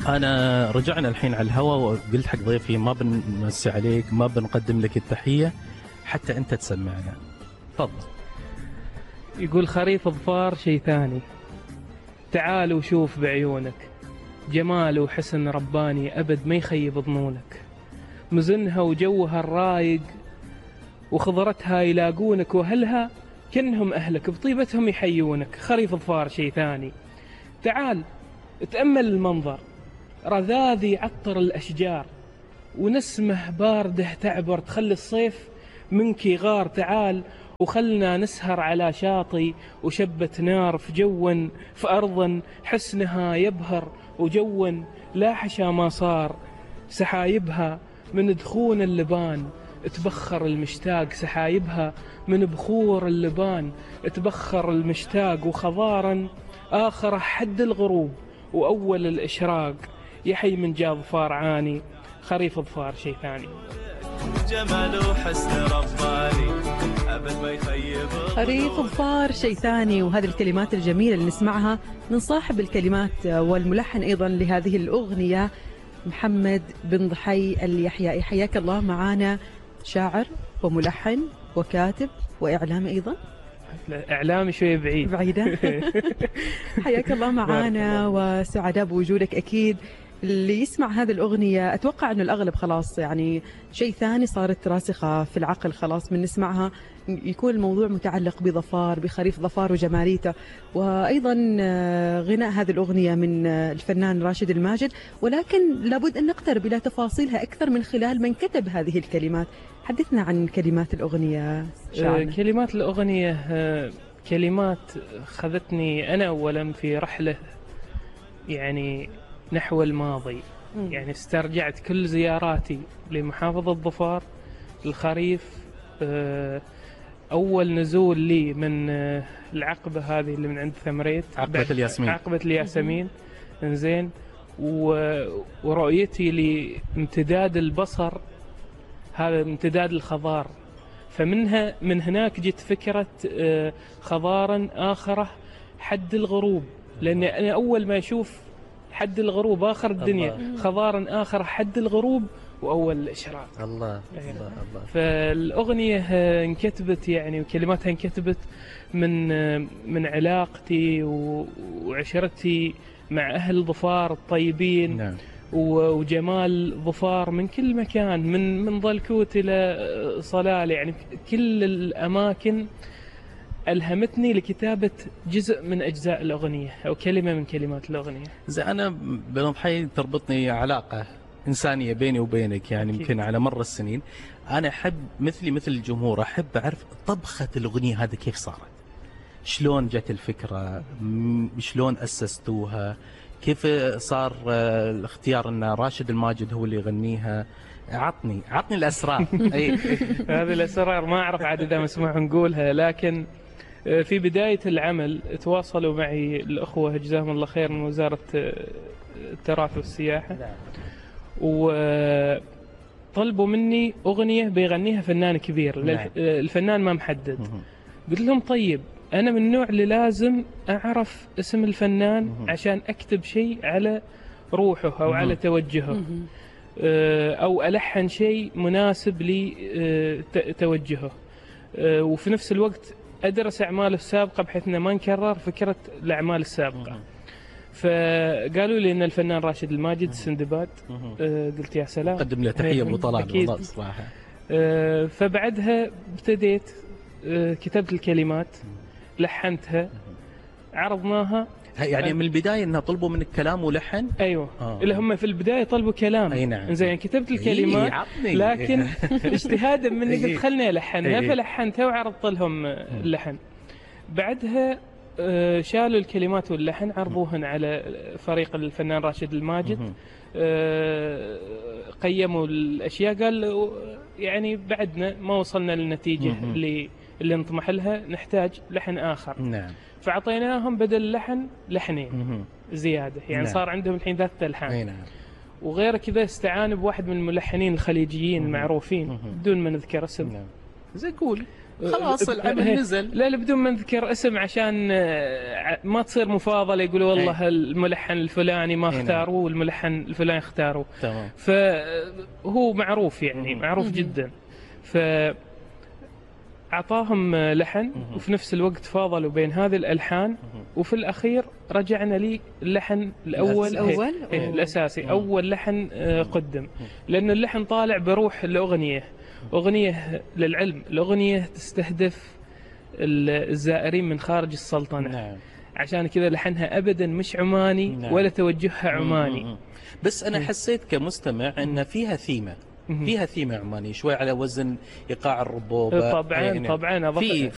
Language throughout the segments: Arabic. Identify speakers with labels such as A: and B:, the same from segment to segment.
A: أنا رجعنا الحين على الهواء وقلت حق ضيفي ما بنمسي عليك، ما بنقدم لك التحية حتى أنت تسمعنا. تفضل.
B: يقول خريف ظفار شي ثاني، تعال وشوف بعيونك، جمال وحسن رباني أبد ما يخيب ظنونك، مزنها وجوها الرايق وخضرتها يلاقونك، وأهلها كنهم أهلك بطيبتهم يحيونك. خريف ظفار شي ثاني، تعال تأمل المنظر، رذاذ يعطر الأشجار ونسمه باردة تعبر تخلي الصيف منك يغار. تعال وخلنا نسهر على شاطئ وشبة نار في جو في أرض حسنها يبهر، وجو لا حشا ما صار سحايبها من دخون اللبان تبخر المشتاق، سحايبها من بخور اللبان تبخر المشتاق، وخضارا آخر حد الغروب وأول الإشراق يحي من جا ظفار عاني. خريف ظفار شي ثاني.
C: جمال وحسن رباني أبد ما يخيب.
D: خريف ظفار شي ثاني، وهذه الكلمات الجميلة اللي نسمعها من صاحب الكلمات والملحن أيضا لهذه الأغنية محمد بن ضحي اليحيائي. حياك الله معانا، شاعر وملحن وكاتب وإعلامي أيضا.
B: إعلامي شوي بعيدة.
D: حياك الله معانا وسعداء بوجودك. أكيد اللي يسمع هذه الأغنية أتوقع أنه الأغلب خلاص يعني شيء ثاني صارت راسخة في العقل، خلاص من نسمعها يكون الموضوع متعلق بظفار، بخريف ظفار وجماليته. وأيضا غناء هذه الأغنية من الفنان راشد الماجد، ولكن لابد أن نقترب إلى تفاصيلها أكثر من خلال من كتب هذه الكلمات. حدثنا عن كلمات الأغنية شعرنا.
B: كلمات الأغنية كلمات خذتني أنا أولا في رحلة يعني نحو الماضي. يعني استرجعت كل زياراتي لمحافظة ظفار الخريف. أول نزول لي من العقبة هذه اللي من عند ثمريت، عقبة الياسمين انزين، ورؤيتي لامتداد البصر، هذا امتداد الخضار. من هناك جت فكرة خضارا آخره حد الغروب، لأن أنا أول ما أشوف حد الغروب آخر الدنيا، خضارا آخر حد الغروب وأول الإشراق.
A: الله الله الله.
B: فالأغنية انكتبت يعني وكلماتها انكتبت من علاقتي وعشرتي مع أهل ظفار الطيبين.
A: نعم.
B: وجمال ظفار من كل مكان، من ظلكوت إلى صلال، يعني كل الأماكن ألهمتني لكتابة جزء من أجزاء الأغنية أو كلمة من كلمات الأغنية.
A: زي أنا بن ضحي تربطني علاقة إنسانية بيني وبينك، يعني يمكن على مر السنين. أنا أحب مثل الجمهور أحب أعرف طبخة الأغنية هذا كيف صارت، شلون جت الفكرة، شلون أسستوها، كيف صار الاختيار أن راشد الماجد هو اللي يغنيها. عطني الأسرار.
B: هذه الأسرار ما أعرف عاد إذا مسموح نقولها، لكن في بداية العمل تواصلوا معي الأخوة جزاهم الله خير من وزارة التراث والسياحة، وطلبوا مني أغنية بيغنيها فنان كبير. الفنان ما محدد. قلت لهم طيب أنا من النوع اللي لازم أعرف اسم الفنان عشان أكتب شيء على روحه أو على توجهه، أو ألحن شيء مناسب لتوجهه، وفي نفس الوقت أدرس أعماله السابقة بحيث أنه ما نكرر فكرة الأعمال السابقة. فقالوا لي أن الفنان راشد الماجد السندباد. قلت يا سلام،
A: قدم له تحية أبو طلال والله صراحة.
B: فبعدها ابتديت كتبت الكلمات، لحنتها، عرضناها.
A: يعني من البداية انها طلبوا منك كلام ولحن؟
B: ايوه. اللي هم في البداية طلبوا كلام.
A: اي نعم.
B: زين كتبت الكلمات لكن اجتهادا مني قلت خلني الحنها، فلحنتها وعرضت لهم اللحن. بعدها شالوا الكلمات واللحن، عرضوهن على فريق الفنان راشد الماجد. قيموا الاشياء، قال يعني بعدنا ما وصلنا للنتيجة اللي نطمح لها، نحتاج لحن آخر.
A: نعم.
B: فعطيناهم بدل اللحن لحنين زيادة، يعني نعم. صار عندهم الحين 3 ألحان.
A: نعم.
B: وغير كذا استعانوا بواحد من الملحنين الخليجيين المعروفين بدون ما نذكر اسم.
A: نعم. زي قول. خلاص العمل نزل.
B: لا بدون ما نذكر اسم عشان ما تصير مفاضله، يقولوا والله الملحن الفلاني ما اختاروه والملحن الفلاني اختاروه.
A: تمام.
B: فهو معروف يعني معروف جدا. أعطاهم لحن وفي نفس الوقت فاضلوا بين هذه الألحان، وفي الأخير رجعنا لي اللحن الأول الأساسي. أول لحن قدم، لأن اللحن طالع بروح الأغنية، أغنية للعلم، الأغنية تستهدف الزائرين من خارج السلطنة.
A: نعم.
B: عشان كذا لحنها أبدا مش عماني. نعم. ولا توجهها عماني.
A: بس أنا حسيت كمستمع أن فيها ثيمة، فيها ثيمة عماني شوي على وزن إيقاع الربوبة.
B: طبعا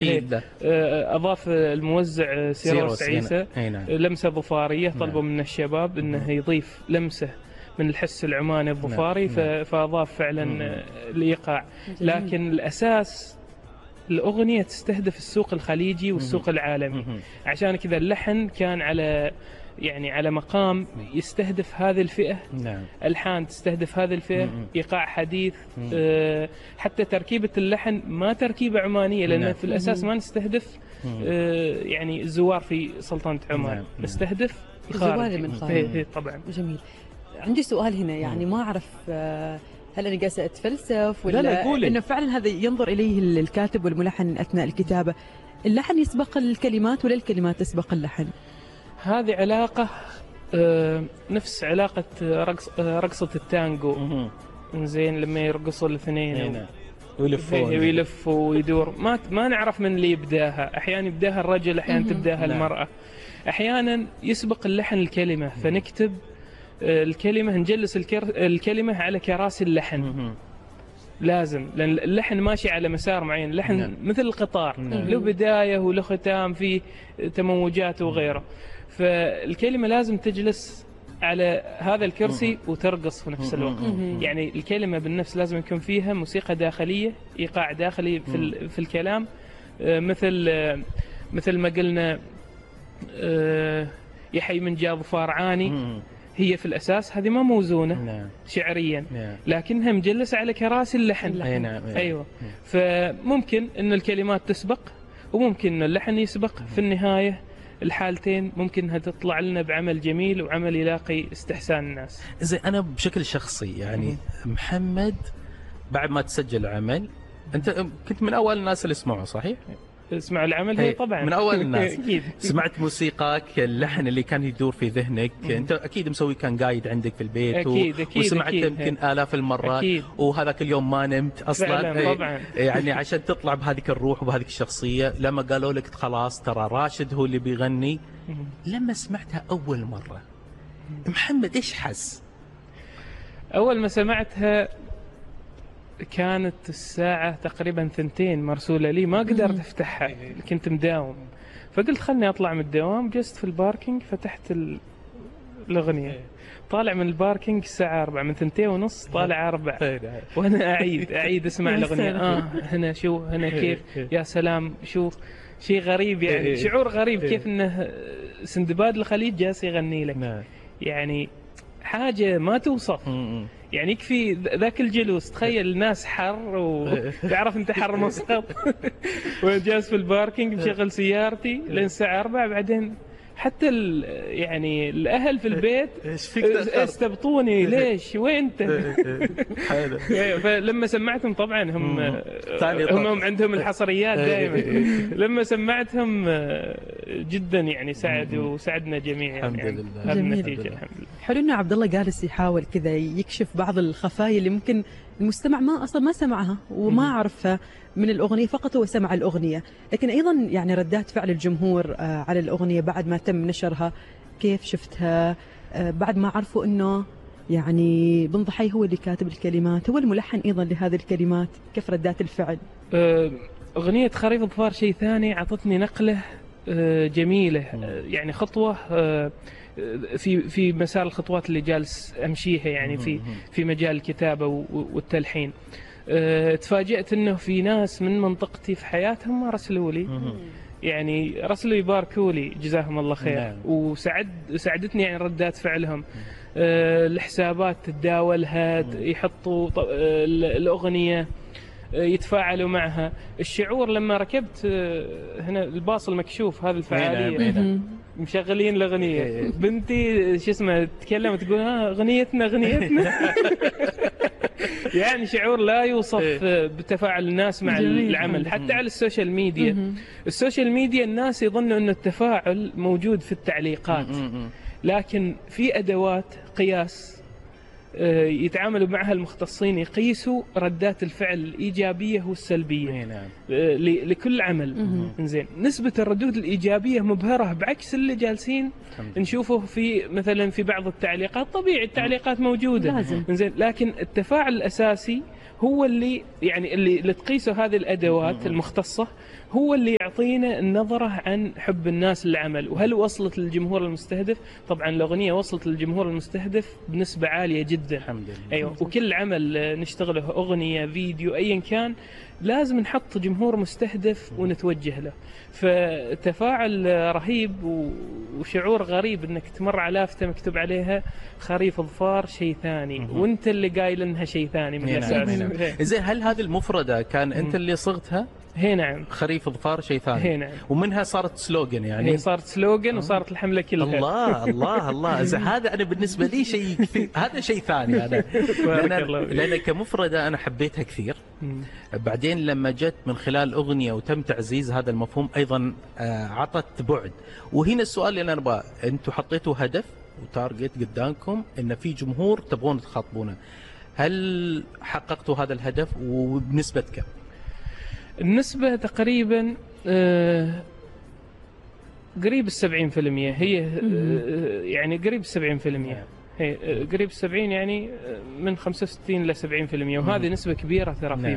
B: أضاف الموزع سيروس عيسى لمسة ظفارية. طلبوا من الشباب أنه يضيف لمسة من الحس العماني الظفاري. فأضاف فعلا الإيقاع. لكن الأساس الأغنية تستهدف السوق الخليجي والسوق العالمي. عشان كذا اللحن كان على مقام يستهدف هذه الفئة.
A: نعم.
B: ألحان تستهدف هذه الفئة. إيقاع حديث. حتى تركيبة اللحن ما تركيبة عمانية، لأن نعم. في الأساس ما نستهدف يعني الزوار في سلطنة عمان. نعم. نستهدف
D: الزوار من خارج.
B: طبعا.
D: جميل. عندي سؤال هنا، يعني ما أعرف هل أنا قاسة أتفلسف ولا
A: لا
D: إنه فعلا هذا ينظر إليه الكاتب والملحن أثناء الكتابة. اللحن يسبق الكلمات ولا الكلمات تسبق اللحن؟
B: هذه علاقة نفس علاقة رقصة التانجو. إنزين لما يرقصوا الاثنين ويلفوا ويدور، ما نعرف من اللي يبداها. أحيانا يبداها الرجل، أحيانا تبداها المرأة، أحيانا يسبق اللحن الكلمة. فنكتب الكلمة، نجلس الكلمة على كراسي اللحن. لازم، لأن اللحن ماشي على مسار معين. اللحن مثل القطار، له بداية وله ختام، فيه تموجات وغيره. فالكلمة لازم تجلس على هذا الكرسي وترقص في نفس الوقت. يعني الكلمة بالنفس لازم يكون فيها موسيقى داخلية، إيقاع داخلي في الكلام. مثل ما قلنا يحيى من جاء ظفار عاني، هي في الأساس هذه ما موزونة شعريا، لكنها مجلسة على كراسي اللحن. أيوة. فممكن أن الكلمات تسبق، وممكن أن اللحن يسبق. في النهاية الحالتين ممكن انها تطلع لنا بعمل جميل وعمل يلاقي استحسان الناس.
A: زي انا بشكل شخصي يعني محمد، بعد ما تسجل عمل انت كنت من اول الناس اللي سمعوا، صحيح؟
B: اسمع العمل هي طبعا
A: من اول الناس. سمعت موسيقاك، اللحن اللي كان يدور في ذهنك. انت اكيد مسوي كان قايد عندك في البيت.
B: أكيد
A: وسمعته يمكن آلاف المرات. وهذاك اليوم ما نمت اصلا
B: طبعا.
A: يعني عشان تطلع بهذيك الروح وبهذيك الشخصيه. لما قالوا لك خلاص ترى راشد هو اللي بيغني، لما سمعتها اول مره محمد ايش حس؟
B: اول ما سمعتها كانت الساعة تقريبا 2 مرسولة لي، ما قدرت افتحها، كنت مداوم. فقلت خلني اطلع من الدوام. جلست في الباركينج، فتحت الأغنية. طالع من الباركينج الساعة 4، من 2:30 طالع 4. وانا اعيد اسمع الأغنية. هنا شو، هنا كيف، يا سلام، شو شيء غريب يعني. شعور غريب كيف انه سندباد الخليج جالس يغني لك. يعني حاجة ما توصف. يعني يكفي ذاك الجلوس. تخيل الناس حر، وتعرف انت حر مسقط وجالس في الباركينج بشغل سيارتي لين الساعة 4. بعدين حتى يعني الأهل في البيت استبطوني، ليش وين انت؟ فلما سمعتهم طبعا هم عندهم الحصريات دائما. لما سمعتهم جدا يعني ساعدنا جميعا.
A: الحمد لله.
B: هذه النتيجة الحمد لله.
D: حلو إن عبد الله جالس يحاول كذا يكشف بعض الخفايا اللي ممكن المستمع أصلا ما سمعها وما عرفها من الأغنية، فقط هو سمع الأغنية. لكن أيضا يعني ردات فعل الجمهور على الأغنية بعد ما تم نشرها، كيف شفتها بعد ما عرفوا أنه يعني بن ضحي هو اللي كاتب الكلمات، هو الملحن أيضا لهذه الكلمات؟ كيف ردات الفعل؟
B: أغنية خريف ظفار شيء ثاني عطتني نقلة جميلة، يعني خطوة في مسار الخطوات اللي جالس أمشيها يعني في مجال الكتابة والتلحين. تفاجأت أنه في ناس من منطقتي في حياتهم ما رسلوا لي، يعني رسلوا يباركوا لي جزاهم الله خير. وساعدتني يعني ردات فعلهم. الحسابات تتداولها، يحطوا الأغنية يتفاعلوا معها. الشعور لما ركبت هنا الباص المكشوف هذه الفعالية مشغلين الأغنية، بنتي شو اسمها تتكلم وتقول أغنيتنا يعني شعور لا يوصف بتفاعل الناس مع العمل. حتى على السوشيال ميديا، السوشيال ميديا الناس يظنوا أن التفاعل موجود في التعليقات، لكن في أدوات قياس يتعاملوا معها المختصين، يقيسوا ردات الفعل الإيجابية والسلبية لكل عمل. إنزين نسبة الردود الإيجابية مبهرة، بعكس اللي جالسين نشوفه في مثلا في بعض التعليقات. طبيعي التعليقات موجودة، إنزين لكن التفاعل الأساسي هو اللي يعني اللي تقيسه هذه الأدوات المختصة، هو اللي يعطينا النظرة عن حب الناس للعمل، وهل وصلت للجمهور المستهدف. طبعا الأغنية وصلت للجمهور المستهدف بنسبة عالية جدا
A: الحمد لله.
B: أيوة. وكل عمل نشتغله أغنية فيديو أيا كان لازم نحط جمهور مستهدف ونتوجه له. فتفاعل رهيب وشعور غريب انك تمر على لافتة مكتوب عليها خريف ظفار شيء ثاني وانت اللي قايل انها شيء ثاني من الاساس.
A: زين هل هذه المفردة كان انت اللي صغتها؟
B: هي نعم.
A: خريف ظفار شيء ثاني.
B: هي نعم.
A: ومنها صارت سلوغن يعني.
B: هي صارت سلوغن وصارت الحملة كلها.
A: الله الله الله. زين هذا انا بالنسبة لي شيء كثير، هذا شيء ثاني انا. لأن كمفردة انا حبيتها كثير. بعدين لما جت من خلال أغنية وتم تعزيز هذا المفهوم أيضا عطت بعد. وهنا السؤال اللي أنا أبغاه، أنتم حطيتوا هدف وتارجت قدامكم إن في جمهور تبغون تخاطبونه، هل حققتوا هذا الهدف وبنسبة كم؟
B: النسبة تقريبا قريب 70%. هي يعني قريب 70%. هي قريب 70 يعني من 65 إلى 70%، وهذه نسبة كبيرة ترى في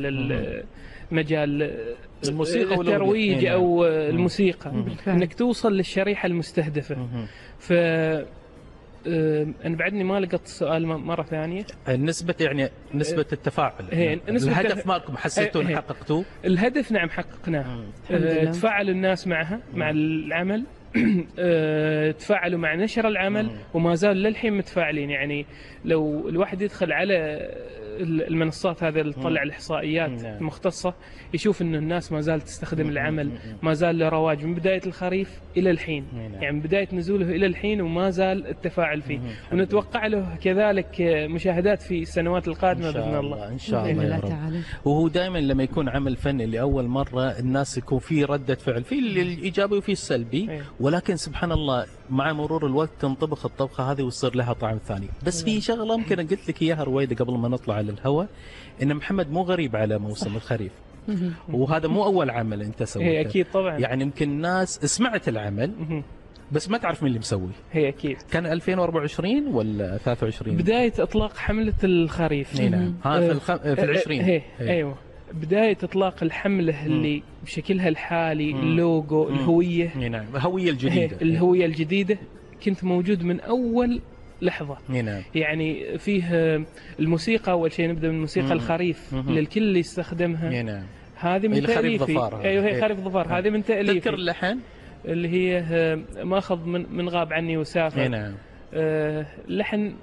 B: مجال
A: الموسيقى
B: الترويج أو الموسيقى، إنك توصل للشريحة المستهدفة. ف أنا بعدني ما لقيت السؤال مرة ثانية.
A: النسبة يعني نسبة التفاعل. الهدف مالكم حسيتوا أن حققتوه؟
B: الهدف نعم حققناه. تفاعل الناس معها مع العمل، تفاعلوا مع نشر العمل، وما زال للحين متفاعلين. يعني لو الواحد يدخل على المنصات هذه اللي تطلع الإحصائيات المختصة يشوف إنه الناس ما زالت تستخدم العمل، ما زال له رواج من بداية الخريف إلى الحين، يعني من بداية نزوله إلى الحين وما زال التفاعل فيه، ونتوقع له كذلك مشاهدات في السنوات القادمة بإذن الله.
A: إن شاء الله يا رب. وهو دائما لما يكون عمل فني لأول مرة الناس يكون فيه ردة فعل، فيه الإيجابي وفيه السلبي، ولكن سبحان الله مع مرور الوقت تنطبخ الطبخة هذه ويصير لها طعم ثاني. بس في شغلة ممكن قلت لك إياها رويدة قبل ما نطلع على الهواء، إن محمد مو غريب على موسم الخريف، وهذا مو أول عمل أنت سويته.
B: هي أكيد طبعا.
A: يعني يمكن الناس سمعت العمل بس ما تعرف مين اللي مسوي.
B: هي أكيد.
A: كان 2024 ولا 23
B: بداية إطلاق حملة الخريف.
A: نعم. في 20.
B: أيوة بداية إطلاق الحملة اللي بشكلها الحالي، اللوجو، الهوية.
A: نعم. الهوية الجديدة.
B: الهوية الجديدة كنت موجود من أول لحظة.
A: نعم.
B: يعني فيه الموسيقى، أول شيء نبدأ من موسيقى الخريف للكل اللي يستخدمها.
A: نعم.
B: هذه من تأليفي. أيوة هي خريف ظفار. هذه من تأليفي.
A: تذكر اللحن
B: اللي هي ماخذ من غاب عني وسافر.
A: نعم.
B: لحن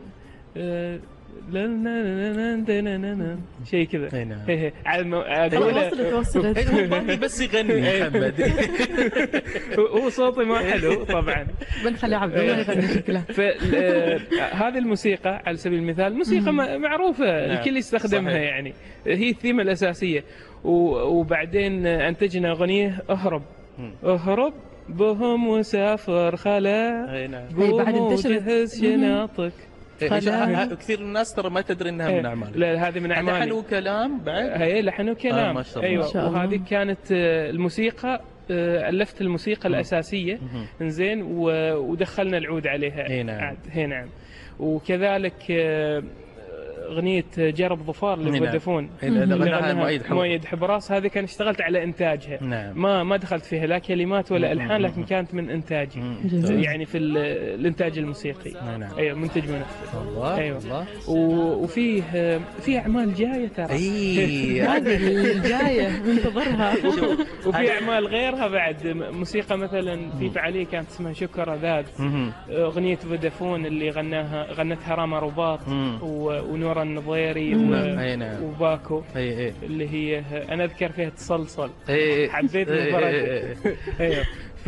B: شيء كذا.
D: وصلت
A: بس يغني محمد.
B: هو صوتي ما حلو طبعا،
D: بنخلي عبد الله يغني شكله.
B: هذه الموسيقى على سبيل المثال موسيقى معروفة الكل يستخدمها. صحيح. يعني هي الثيمة الأساسية. وبعدين أنتجنا أغنية أهرب بهم وسافر خلا قوم وجهز شناطك.
A: كثير من الناس ترى ما تدري انها من اعمالك.
B: لا هذه من اعمالي.
A: لحن وكلام بعد.
B: هي لحن وكلام.
A: ما شاء الله.
B: ايوه. وهذه كانت الموسيقى، الفت الموسيقى الاساسيه زين، ودخلنا العود عليها. هي نعم. وكذلك أغنية جرب ظفار لفودافون مؤيد حبراس، هذه كان اشتغلت على إنتاجها. نعم. ما دخلت فيها لا كلمات ولا ألحان، لكن كانت من إنتاجي يعني في الإنتاج الموسيقي.
A: نعم.
B: أيوة منتج منفذ.
A: الله.
B: أيوة.
A: الله.
B: وفيه أعمال جاية ترى.
D: هذه الجاية منتظرها.
B: وفي أعمال غيرها بعد، موسيقى مثلا في فعالية كانت اسمها شكر ذاب، أغنية فودافون اللي غنتها راما رباط ونور نورا النظيري
A: أي نعم.
B: وباكو
A: اي
B: اللي هي أنا أذكر فيها تصلصل.
A: اي
B: حبيت المباراة دي. ايوه.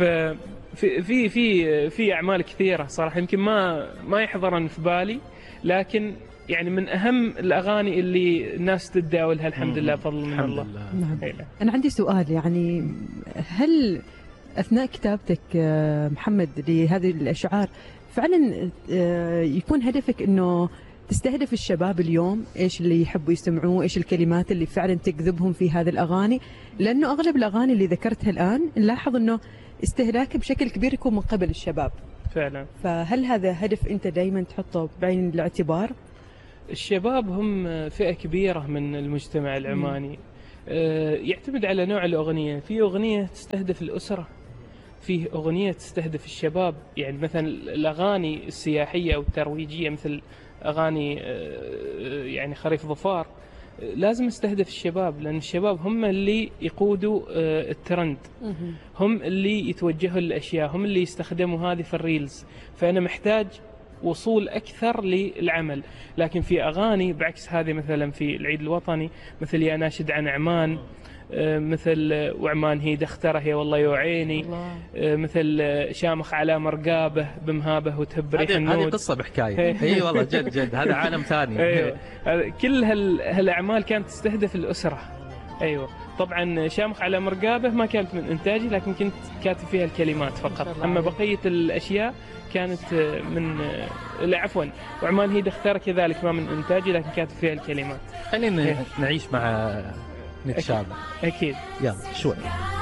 B: في اعمال كثيره صراحه يمكن ما يحضرن في بالي، لكن يعني من اهم الاغاني اللي الناس تتداولها الحمد لله بفضل من الله.
D: نعم. انا عندي سؤال، يعني هل اثناء كتابتك محمد لهذه الاشعار فعلا يكون هدفك انه تستهدف الشباب اليوم؟ ايش اللي يحبوا يسمعوه؟ ايش الكلمات اللي فعلا تجذبهم في هذه الاغاني؟ لانه اغلب الاغاني اللي ذكرتها الان نلاحظ انه استهلاكه بشكل كبير يكون من قبل الشباب
B: فعلا.
D: فهل هذا هدف انت دائما تحطه بعين الاعتبار؟
B: الشباب هم فئة كبيرة من المجتمع العماني. يعتمد على نوع الأغنية. في أغنية تستهدف الأسرة، في أغنية تستهدف الشباب. يعني مثلا الأغاني السياحية أو الترويجية مثل أغاني يعني خريف ظفار لازم استهدف الشباب، لأن الشباب هم اللي يقودوا الترند، هم اللي يتوجهوا للأشياء، هم اللي يستخدموا هذه في الريلز. فأنا محتاج وصول أكثر للعمل. لكن في أغاني بعكس هذه مثلا في العيد الوطني مثل يا ناشد عن عمان، مثل وعمان هي دختره يا والله يا عيني، مثل شامخ على مرقابه بمهابه وتهب ريح النود.
A: هذه قصة بحكاية. اي والله جد هذا عالم ثاني.
B: ايوه كل هالاعمال كانت تستهدف الأسرة. ايوه طبعا شامخ على مرقابه ما كانت من انتاجي، لكن كنت كاتب فيها الكلمات فقط. اما بقية الاشياء كانت من عفوا وعمان هي دختره كذلك ما من انتاجي، لكن كاتب فيها الكلمات.
A: خلينا نعيش مع نتشابه.
B: أكيد.
A: يلا شوي.